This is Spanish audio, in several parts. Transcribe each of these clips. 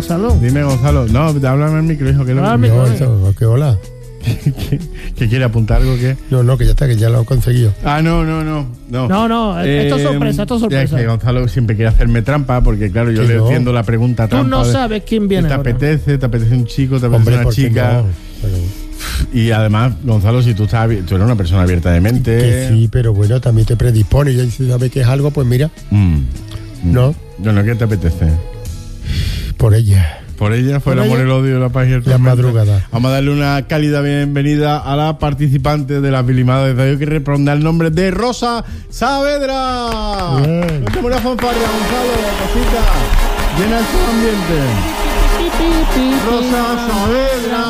Gonzalo. Dime, Gonzalo. No, háblame al micro, hijo. Que Ah, lo... micro. No, eso, que hola. ¿Que quiere apuntar algo? ¿Qué? No, que ya está, que ya lo he conseguido. Ah, no. No, esto es sorpresa, Es que Gonzalo siempre quiere hacerme trampa porque, claro, yo Que le no. entiendo la pregunta Tú trampa. no sabes quién viene ¿Te ahora. apetece un chico, te apetece Hombre, una ¿por qué chica? no? Pero- Y además, Gonzalo, si tú eres una persona abierta de mente... que sí, pero bueno, también te predispone. Y si sabes que es algo, pues mira, ¿no? Bueno, ¿qué te apetece? Por ella. Por ella fue el Por amor, ella. el odio, la paz y el Las tormento. madrugadas. Vamos a darle una cálida bienvenida a la participante de la Pilimada de Radio que responde al nombre de Rosa Saavedra. Bien. Dame una fanfarria, Gonzalo, cosita. Llena el ambiente. Rosa Saavedra.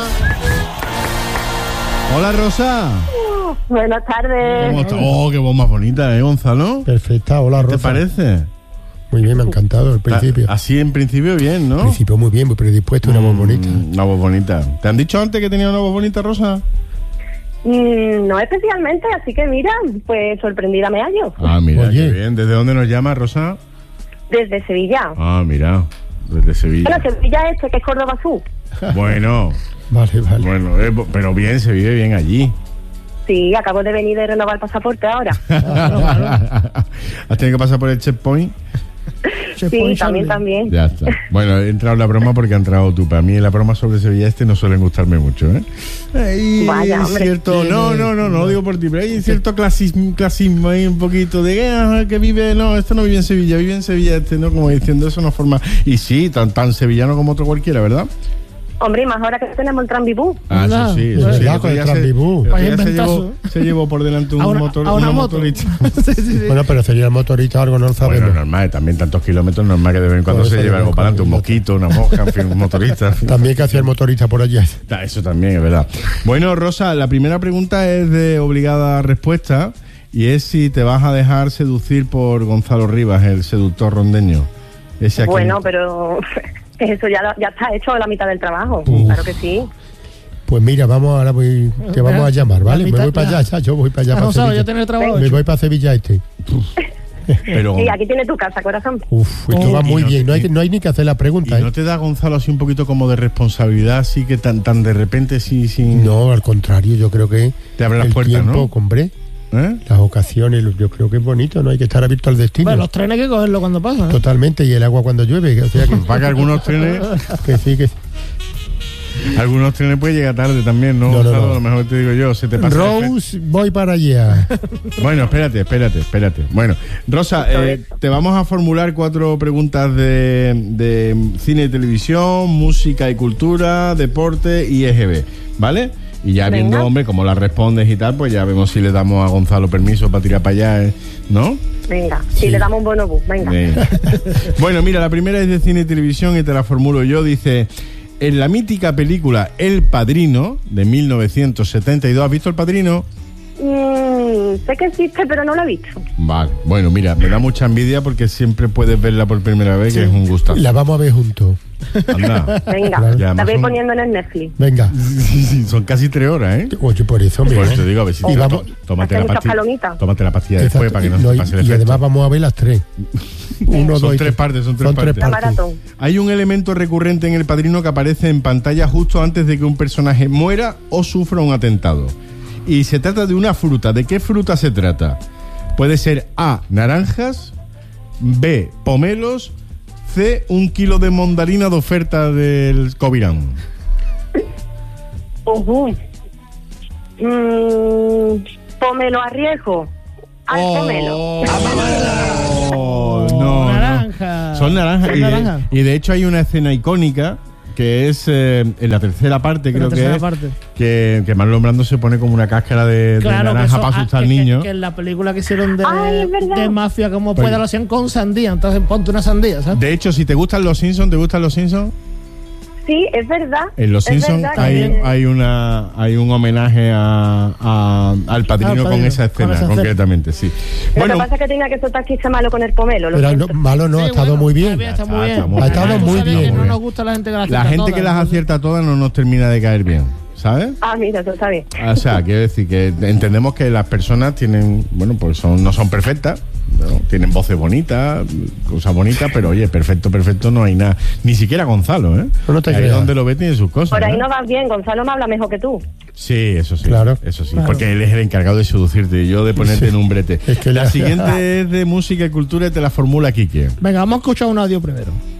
Hola, Rosa. Buenas tardes. ¿Cómo está? Oh, qué voz más bonita, Gonzalo? Perfecta, hola ¿Te Rosa. parece? Muy bien, me ha encantado el principio. Así en principio bien, ¿no? Al principio muy bien, muy predispuesto, una voz bonita. Una voz bonita. ¿Te han dicho antes que tenía una voz bonita, Rosa? No especialmente, así que mira, pues sorprendida me hallo. Ah, mira, Oye. qué bien. ¿Desde dónde nos llama, Rosa? Desde Sevilla. Ah, mira, desde Sevilla. Bueno, Sevilla que es Córdoba Sur. Bueno, Vale. bueno, pero bien, se vive bien allí. Sí, acabo de venir de renovar el pasaporte ahora. ¿Has tenido que pasar por el checkpoint? Sí, también. Ya está. Bueno, he entrado en la broma porque ha entrado tú. Para mí las bromas sobre Sevilla no suelen gustarme mucho, ¿eh? Hay Vaya, hombre. cierto... No lo digo por ti, pero hay cierto clasismo ahí un poquito de que vive... No, este no vive en Sevilla, vive en Sevilla ¿no? Como diciendo, eso no forma... Y sí, tan sevillano como otro cualquiera, ¿verdad? Hombre, y más ahora que tenemos el Trambibú. Ah, Anda, eso sí. pues, Eso sí. ya, con el Trambibú. Vaya Ya inventazo. se llevó por delante A una una moto. motorista. Sí. Bueno, pero sería el motorista algo, no lo sabemos. Bueno, normal, también tantos kilómetros, normal que de vez en cuando Por se eso lleve algo digo, para adelante, un mosquito, una mosca, en fin, un motorista. También que hacía el motorista por allá. Eso también es verdad. Bueno, Rosa, la primera pregunta es de obligada respuesta y es si te vas a dejar seducir por Gonzalo Rivas, el seductor rondeño. Ese aquí. Bueno, pero eso ya está hecho la mitad del trabajo. Uf. Claro que sí. Pues mira, te vamos a llamar, ¿vale? La Me mitad, voy para allá, ya, yo voy para allá, para Gonzalo, ya Sevilla. tener trabajo Me hecho. voy para Sevilla Pero, Sí, aquí tiene tu casa, corazón. Uf, esto va y muy no bien, te- no hay ni que hacer la ¿y pregunta, no ¿eh? te da, Gonzalo, así un poquito como de responsabilidad, así que tan de repente sí, sin... No, al contrario, yo creo que Te abre las el puertas, tiempo, ¿no? hombre, ¿Eh? las ocasiones, yo creo que es bonito, no hay que estar abierto al destino. Bueno, los trenes hay que cogerlo cuando pasan. Totalmente, y el agua cuando llueve, o sea que, Para que algunos trenes algunos trenes pueden llegar tarde también, ¿no? No, Gonzalo? no. A lo mejor te digo yo, se te pasa el Rose, voy para allá. Bueno, espérate. Bueno, Rosa, te vamos a formular 4 preguntas de cine y televisión, música y cultura, deporte y EGB, ¿vale? Y ya Venga. viendo, hombre, cómo las respondes y tal, pues ya vemos si le damos a Gonzalo permiso para tirar para allá, ¿no? Venga, Sí. si le damos un bonobús, venga. Venga. Bueno, mira, la primera es de cine y televisión y te la formulo yo. Dice, en la mítica película El Padrino, de 1972, ¿has visto El Padrino? Sé que existe, pero no lo he visto. Vale, bueno, mira, me da mucha envidia porque siempre puedes verla por primera vez, que es un gustazo. La vamos a ver juntos. Anda. Venga, Claro. Ya, la más voy o- poniendo en el Netflix. Venga, Son casi 3 horas, ¿eh? oye, por eso, mira. Por eso te digo, a ver si Y te- vamos- tómate Hace la muchas pastilla. palomitas. Tómate la pastilla después Exacto, para que no no, se pase el y efecto. además vamos a ver las 3. Uno, Son dos y 3 partes, son 3 Son partes. tres La partes. maratón. Hay un elemento recurrente en El Padrino que aparece en pantalla justo antes de que un personaje muera o sufra un atentado. Y se trata de una fruta. ¿De qué fruta se trata? Puede ser A, naranjas, B, pomelos, C, 1 kilo de mandarina de oferta del Covirán. Pomelo a riesgo. Al pomelo. Oh, no, Naranja. no. Son naranjas. Son Y, naranjas. y de hecho hay una escena icónica que es en la tercera parte, En la creo que tercera es, parte. que Marlon Brando se pone como una cáscara de naranja eso, para asustar que niños. en la película que hicieron Ay, es verdad. de mafia, como Pues- pueda, lo hacían con sandía. Entonces ponte una sandía, ¿sabes? De hecho, si te gustan los Simpsons, ¿te gustan los Simpsons? Sí, es verdad. En Los Es Simpsons verdad hay un homenaje al Padrino Al con Padrino, esa con escena, esa concretamente, sí. Lo que pasa es que tenía que soltar chiste malo con el pomelo. Lo Pero siento. no, malo no, Sí, ha estado bueno, muy bien. Está muy Está bien. muy Ha estado Tú muy sabes bien. que no nos gusta la gente que las La acierta gente que todas, las ¿no? acierta todas no nos termina de caer bien. ¿sabes? Ah, mira, eso está bien. O sea, quiero decir que entendemos que las personas tienen, bueno, pues no son perfectas, ¿no? Tienen voces bonitas, cosas bonitas, pero oye, perfecto no hay nada. Ni siquiera Gonzalo, ¿eh? No te Ahí creas. donde lo ve tiene sus cosas. Por ahí ¿eh? no vas bien, Gonzalo me habla mejor que tú. Sí, eso sí. Claro. Eso sí. Claro. Porque él es el encargado de seducirte y yo de ponerte en un brete. Es que la ya- siguiente es de música y cultura y te la formula Quique. Venga, vamos a escuchar un audio primero.